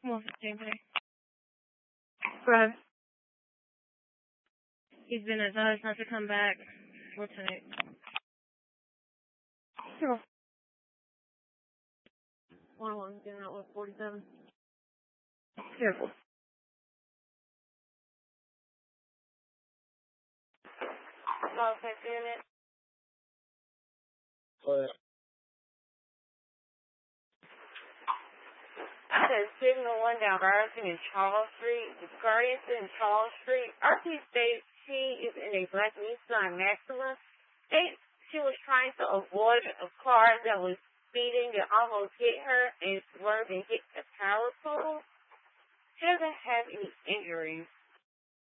Come on, Jamie. Bro. He's been advised not to come back. We'll take. Sure. 1-1, doing that with 47. Careful. Okay, doing it. What? I said Signal 1 down Garrison and Charles Street. The Garrison and Charles Street. RT states she is in a black Nissan Maxima. She was trying to avoid a car that was speeding and almost hit her and swerved and hit the power pole. She doesn't have any injuries.